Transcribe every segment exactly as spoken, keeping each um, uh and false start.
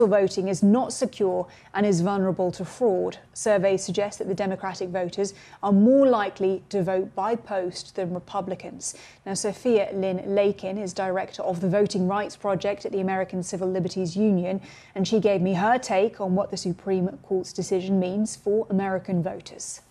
Voting is not secure and is vulnerable to fraud. Surveys suggest that the Democratic voters are more likely to vote by post than Republicans. Now, Sophia Lynn Lakin is director of the Voting Rights Project at the American Civil Liberties Union, and she gave me her take on what the Supreme Court's decision means for American voters.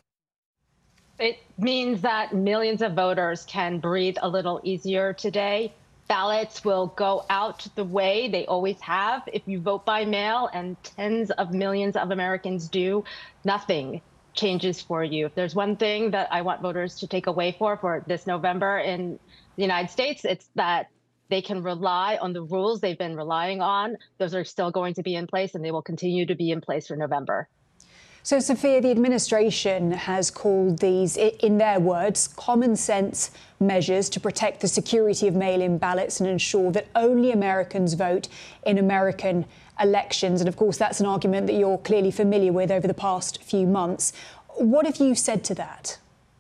It means that millions of voters can breathe a little easier today. Ballots will go out the way they always have. If you vote by mail, and tens of millions of Americans do, nothing changes for you. If there's one thing that I want voters to take away for for this November in the United States, it's that they can rely on the rules they've been relying on. Those are still going to be in place, and they will continue to be in place for November. So, Sophia, the administration has called these, in their words, common sense measures to protect the security of mail-in ballots and ensure that only Americans vote in American elections. And of course, that's an argument that you're clearly familiar with over the past few months. What have you said to that?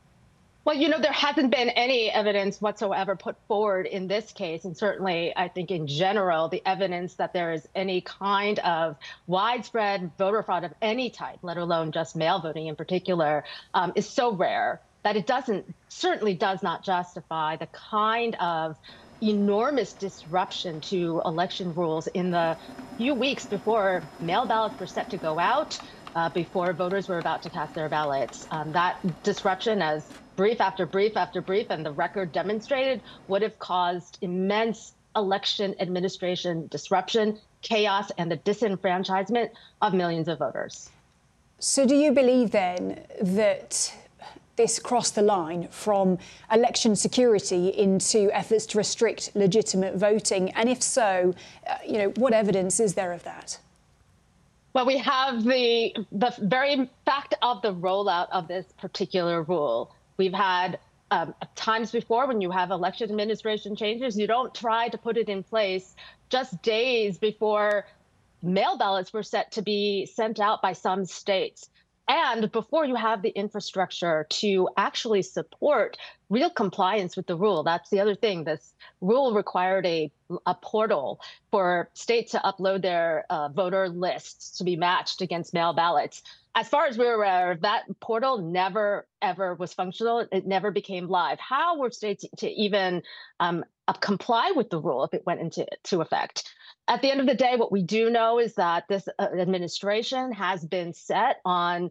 Well, you know, there hasn't been any evidence whatsoever put forward in this case. And certainly, I think in general, the evidence that there is any kind of widespread voter fraud of any type, let alone just mail voting in particular, um, is so rare that it doesn't, certainly does not justify the kind of enormous disruption to election rules in the few weeks before mail ballots were set to go out, uh, before voters were about to cast their ballots. Um, that disruption, as brief after brief after brief, and the record demonstrated, would have caused immense election administration disruption, chaos, and the disenfranchisement of millions of voters. So do you believe then that this crossed the line from election security into efforts to restrict legitimate voting? And if so, uh, you know, what evidence is there of that? Well, we have the the very fact of the rollout of this particular rule. We've had um, times before when you have election administration changes, you don't try to put it in place just days before mail ballots were set to be sent out by some states. And before you have the infrastructure to actually support real compliance with the rule. That's the other thing. This rule required a, a portal for states to upload their uh, voter lists to be matched against mail ballots. As far as we're aware, that portal never, ever was functional. It never became live. How were states to even um, comply with the rule if it went into to effect? At the end of the day, what we do know is that this uh, administration has been set on,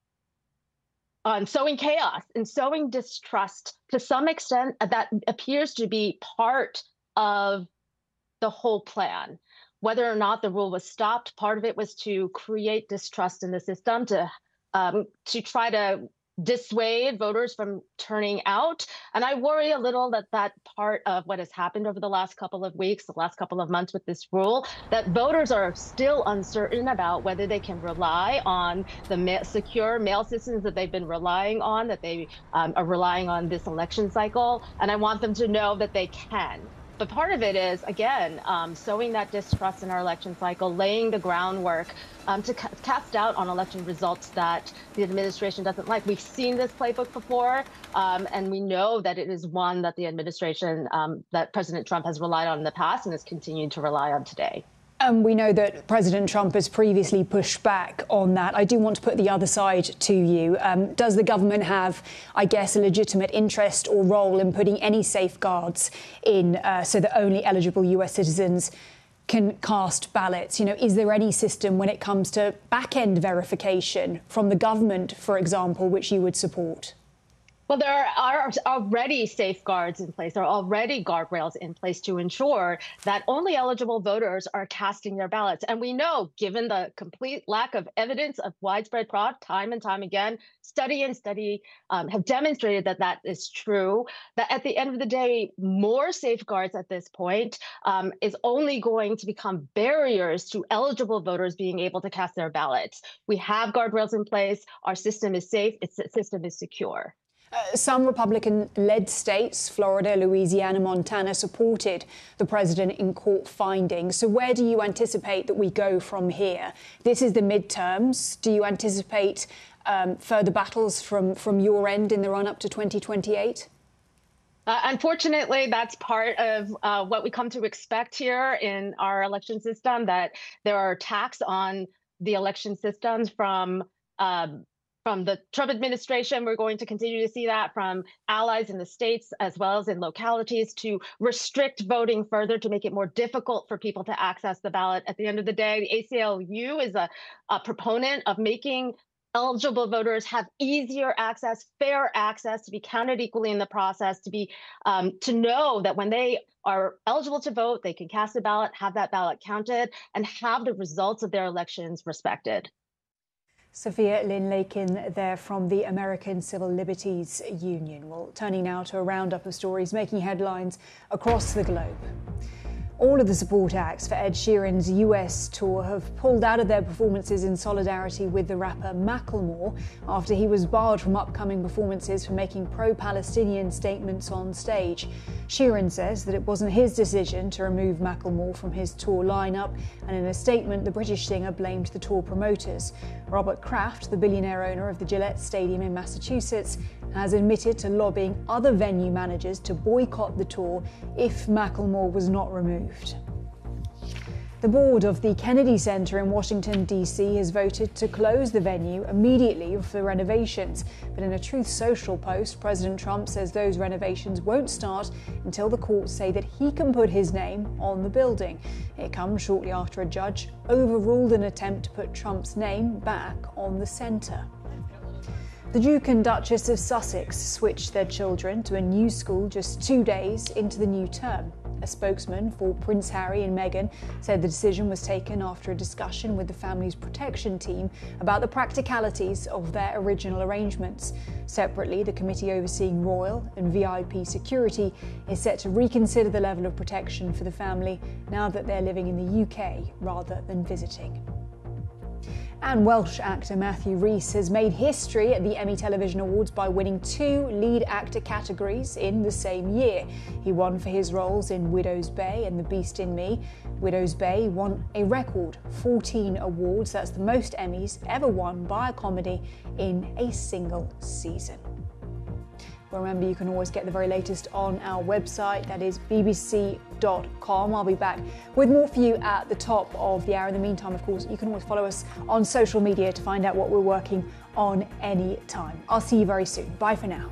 on sowing chaos and sowing distrust to some extent. That appears to be part of the whole plan. Whether or not the rule was stopped, part of it was to create distrust in the system, to um, to try to dissuade voters from turning out. And I worry a little that that part of what has happened over the last couple of weeks, the last couple of months with this rule, that voters are still uncertain about whether they can rely on the ma- secure mail systems that they've been relying on, that they um, are relying on this election cycle. And I want them to know that they can. But part of it is, again, um, sowing that distrust in our election cycle, laying the groundwork um, to ca- cast doubt on election results that the administration doesn't like. We've seen this playbook before, um, and we know that it is one that the administration, um, that President Trump has relied on in the past and is continuing to rely on today. And we know that President Trump has previously pushed back on that. I do want to put the other side to you. Um, does the government have, I guess, a legitimate interest or role in putting any safeguards in uh, so that only eligible U S citizens can cast ballots? You know, is there any system when it comes to back-end verification from the government, for example, which you would support? Well, there are already safeguards in place. There are already guardrails in place to ensure that only eligible voters are casting their ballots. And we know, given the complete lack of evidence of widespread fraud, time and time again, study and study um, have demonstrated that that is true, that at the end of the day, more safeguards at this point um, is only going to become barriers to eligible voters being able to cast their ballots. We have guardrails in place. Our system is safe. Its system is secure. Uh, some Republican-led states, Florida, Louisiana, Montana, supported the president in court findings. So where do you anticipate that we go from here? This is the midterms. Do you anticipate um, further battles from, from your end in the run-up to twenty twenty-eight? Uh, unfortunately, that's part of uh, what we come to expect here in our election system, that there are attacks on the election systems from um, from the Trump administration. We're going to continue to see that from allies in the states as well as in localities to restrict voting further, to make it more difficult for people to access the ballot. At the end of the day, the A C L U is a, a proponent of making eligible voters have easier access, fair access, to be counted equally in the process, to be um, to know that when they are eligible to vote, they can cast a ballot, have that ballot counted, and have the results of their elections respected. Sophia Lynn Lakin there from the American Civil Liberties Union. Well, turning now to a roundup of stories making headlines across the globe. All of the support acts for Ed Sheeran's U S tour have pulled out of their performances in solidarity with the rapper Macklemore after he was barred from upcoming performances for making pro-Palestinian statements on stage. Sheeran says that it wasn't his decision to remove Macklemore from his tour lineup, and in a statement, the British singer blamed the tour promoters. Robert Kraft, the billionaire owner of the Gillette Stadium in Massachusetts, has admitted to lobbying other venue managers to boycott the tour if Macklemore was not removed. The board of the Kennedy Center in Washington, D C has voted to close the venue immediately for renovations. But in a Truth Social post, President Trump says those renovations won't start until the courts say that he can put his name on the building. It comes shortly after a judge overruled an attempt to put Trump's name back on the center. The Duke and Duchess of Sussex switched their children to a new school just two days into the new term. A spokesman for Prince Harry and Meghan said the decision was taken after a discussion with the family's protection team about the practicalities of their original arrangements. Separately, the committee overseeing royal and V I P security is set to reconsider the level of protection for the family now that they're living in the U K rather than visiting. And Welsh actor Matthew Rhys has made history at the Emmy Television Awards by winning two lead actor categories in the same year. He won for his roles in Widow's Bay and The Beast in Me. Widow's Bay won a record fourteen awards. That's the most Emmys ever won by a comedy in a single season. Well, remember, you can always get the very latest on our website, that is b b c dot com. I'll be back with more for you at the top of the hour. In the meantime, of course, you can always follow us on social media to find out what we're working on any time. I'll see you very soon. Bye for now.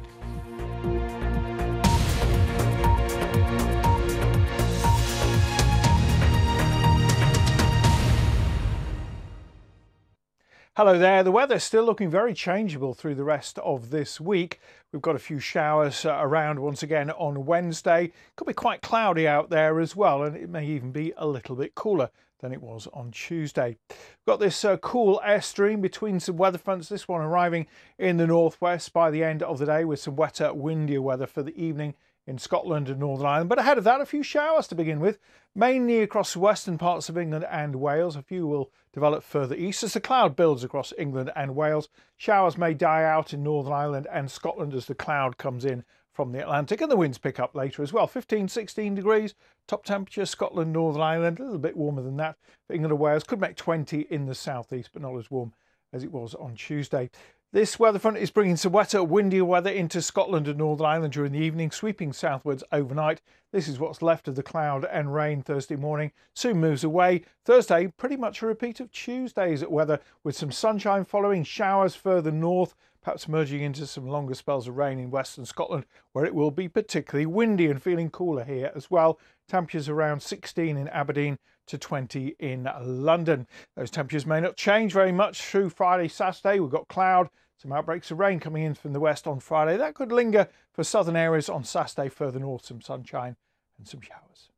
Hello there. The weather's still looking very changeable through the rest of this week. We've got a few showers uh, around once again on Wednesday. Could be quite cloudy out there as well, and it may even be a little bit cooler than it was on Tuesday. We've got this uh, cool airstream between some weather fronts, this one arriving in the northwest by the end of the day with some wetter, windier weather for the evening in Scotland and Northern Ireland. But ahead of that, a few showers to begin with, mainly across the western parts of England and Wales. A few will develop further east as the cloud builds across England and Wales. Showers may die out in Northern Ireland and Scotland as the cloud comes in from the Atlantic, and the winds pick up later as well. fifteen, sixteen degrees, top temperature, Scotland, Northern Ireland, a little bit warmer than that for England and Wales. Could make twenty in the southeast, but not as warm as it was on Tuesday. This weather front is bringing some wetter, windier weather into Scotland and Northern Ireland during the evening, sweeping southwards overnight. This is what's left of the cloud and rain Thursday morning. Soon moves away. Thursday, pretty much a repeat of Tuesday's weather, with some sunshine following, showers further north, perhaps merging into some longer spells of rain in western Scotland, where it will be particularly windy and feeling cooler here as well. Temperatures around sixteen in Aberdeen to twenty in London. Those temperatures may not change very much through Friday, Saturday. We've got cloud, some outbreaks of rain coming in from the west on Friday. That could linger for southern areas on Saturday. Further north, some sunshine and some showers.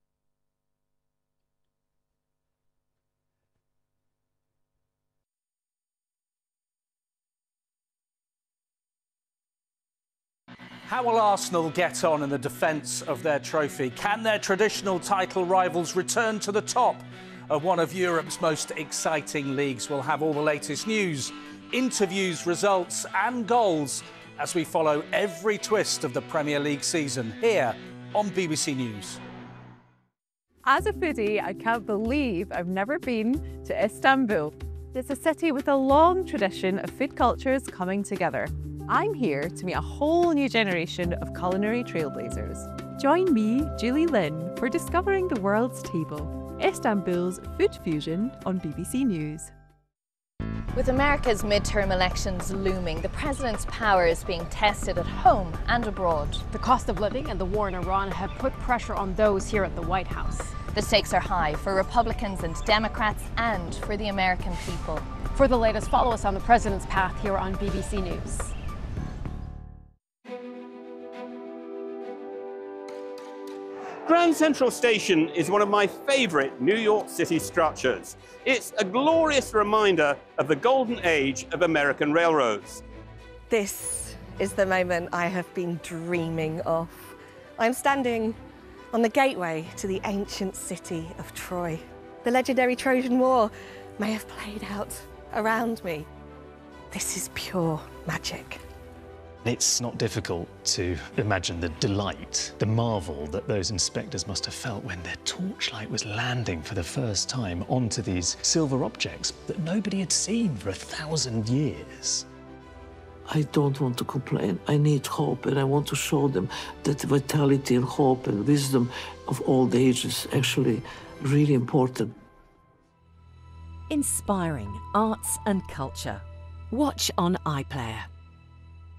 How will Arsenal get on in the defence of their trophy? Can their traditional title rivals return to the top of one of Europe's most exciting leagues? We'll have all the latest news, interviews, results and goals as we follow every twist of the Premier League season here on B B C News. As a foodie, I can't believe I've never been to Istanbul. It's a city with a long tradition of food cultures coming together. I'm here to meet a whole new generation of culinary trailblazers. Join me, Julie Lynn, for Discovering the World's Table, Istanbul's food fusion on B B C News. With America's midterm elections looming, the president's power is being tested at home and abroad. The cost of living and the war in Iran have put pressure on those here at the White House. The stakes are high for Republicans and Democrats and for the American people. For the latest, follow us on the president's path here on B B C News. Grand Central Station is one of my favourite New York City structures. It's a glorious reminder of the golden age of American railroads. This is the moment I have been dreaming of. I'm standing on the gateway to the ancient city of Troy. The legendary Trojan War may have played out around me. This is pure magic. It's not difficult to imagine the delight, the marvel that those inspectors must have felt when their torchlight was landing for the first time onto these silver objects that nobody had seen for a thousand years. I don't want to complain. I need hope, and I want to show them that vitality and hope and wisdom of old age is actually really important. Inspiring arts and culture. Watch on iPlayer.